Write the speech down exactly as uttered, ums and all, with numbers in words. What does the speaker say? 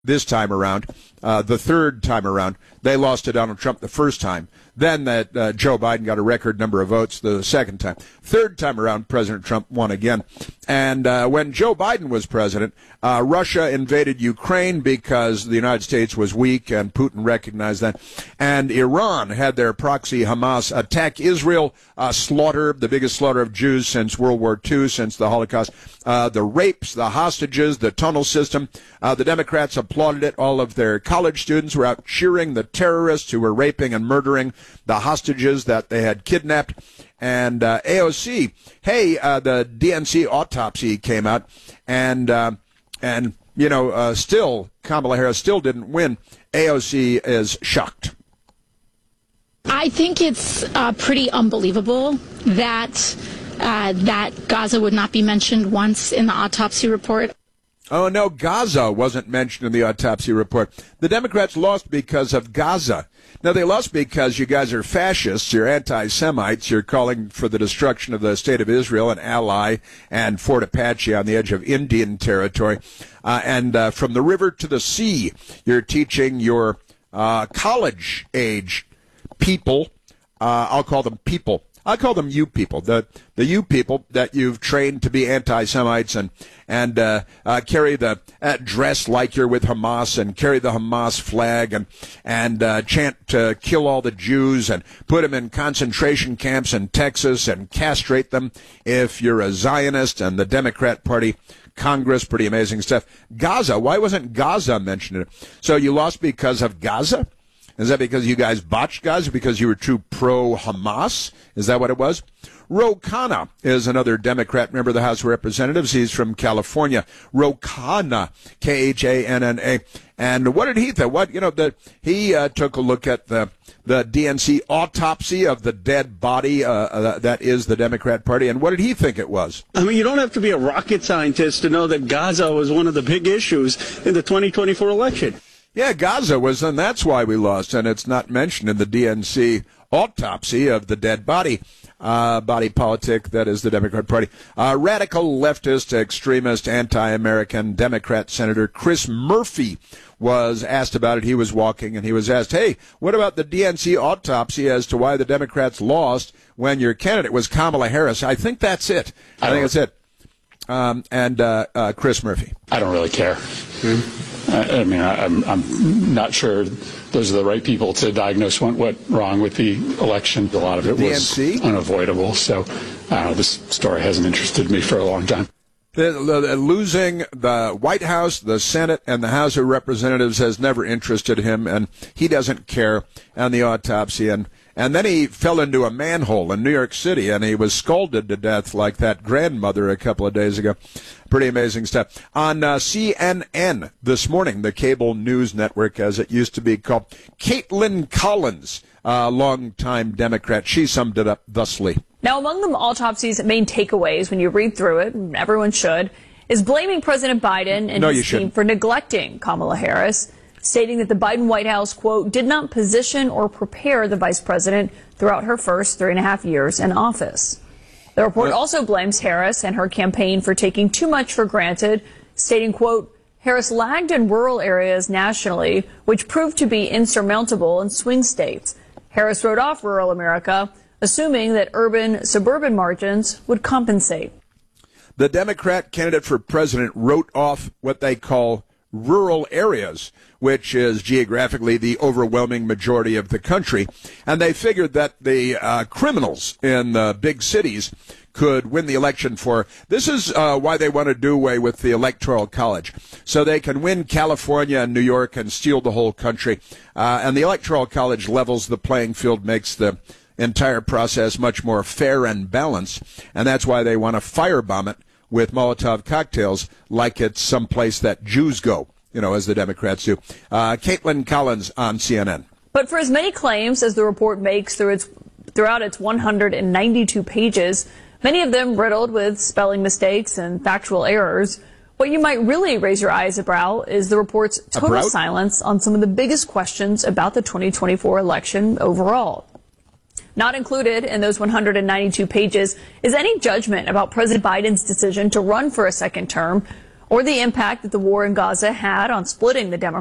this time around. Uh, the third time around, they lost to Donald Trump the first time. Then that uh, Joe Biden got a record number of votes the second time. Third time around, President Trump won again. And uh, when Joe Biden was president, uh, Russia invaded Ukraine because the United States was weak, and Putin recognized that. And Iran had their proxy Hamas attack Israel, uh, slaughter, the biggest slaughter of Jews since World War Two, since the Holocaust. Uh, the rapes, the hostages, the tunnel system. Uh, the Democrats applauded it. All of their college students were out cheering the terrorists who were raping and murdering the hostages that they had kidnapped. And uh, A O C, hey, uh, the D N C autopsy came out, and uh, and you know, uh, still Kamala Harris still didn't win. A O C is shocked. I think it's uh, pretty unbelievable that uh, that Gaza would not be mentioned once in the autopsy report. Oh, no, Gaza wasn't mentioned in the autopsy report. The Democrats lost because of Gaza. Now, they lost because you guys are fascists, you're anti-Semites, you're calling for the destruction of the State of Israel, an ally, and Fort Apache on the edge of Indian territory. Uh, and uh, from the river to the sea, you're teaching your uh, college-age people, uh, I'll call them people, I call them you people, the the you people that you've trained to be anti-Semites and and uh, uh, carry the uh, dress like you're with Hamas and carry the Hamas flag and and uh, chant to kill all the Jews and put them in concentration camps in Texas and castrate them if you're a Zionist, and the Democrat Party Congress, pretty amazing stuff. Gaza, why wasn't Gaza mentioned? So you lost because of Gaza? Is that because you guys botched Gaza? Because you were too pro-Hamas? Is that what it was? Ro Khanna is another Democrat member of the House of Representatives. He's from California. Ro Khanna, K H A N N A. And what did he think? What, you know, the, he uh, took a look at the, the D N C autopsy of the dead body uh, uh, that is the Democrat Party. And what did he think it was? I mean, you don't have to be a rocket scientist to know that Gaza was one of the big issues in the twenty twenty-four election. Yeah, Gaza was, and that's why we lost, and it's not mentioned in the D N C autopsy of the dead body, uh, body politic that is the Democrat Party. Uh, radical leftist, extremist, anti-American Democrat Senator Chris Murphy was asked about it. He was walking, and he was asked, hey, what about the D N C autopsy as to why the Democrats lost when your candidate was Kamala Harris? I think that's it. I, I think that's it. Um, and uh, uh, Chris Murphy. I don't really care. Hmm? I mean, I, I'm, I'm not sure those are the right people to diagnose what went wrong with the election. A lot of it was D N C? Unavoidable. So, I don't know, this story hasn't interested me for a long time. The, the, losing the White House, the Senate, and the House of Representatives has never interested him, and he doesn't care on the autopsy. And, and then he fell into a manhole in New York City, and he was scalded to death like that grandmother a couple of days ago. Pretty amazing stuff. On uh, C N N this morning, the cable news network, as it used to be called, Caitlin Collins, a longtime Democrat, she summed it up thusly. Now, among the autopsy's main takeaways, when you read through it, and everyone should, is blaming President Biden and no, his team for neglecting Kamala Harris, stating that the Biden White House, quote, did not position or prepare the vice president throughout her first three and a half years in office. The report well, also blames Harris and her campaign for taking too much for granted, stating, quote, Harris lagged in rural areas nationally, which proved to be insurmountable in swing states. Harris wrote off rural America, assuming that urban suburban margins would compensate. The Democrat candidate for president wrote off what they call rural areas, which is geographically the overwhelming majority of the country. And they figured that the uh, criminals in the big cities could win the election for. This is uh, why they want to do away with the Electoral College, so they can win California and New York and steal the whole country. Uh, and the Electoral College levels the playing field, makes the entire process much more fair and balanced, and that's why they want to firebomb it with Molotov cocktails like it's someplace that Jews go, you know, as the Democrats do. Uh, Caitlin Collins on C N N. But for as many claims as the report makes through its, throughout its one hundred ninety-two pages, many of them riddled with spelling mistakes and factual errors, what you might really raise your eyes about is the report's total About? silence on some of the biggest questions about the twenty twenty-four election overall. Not included in those one hundred ninety-two pages is any judgment about President Biden's decision to run for a second term or the impact that the war in Gaza had on splitting the Democrats.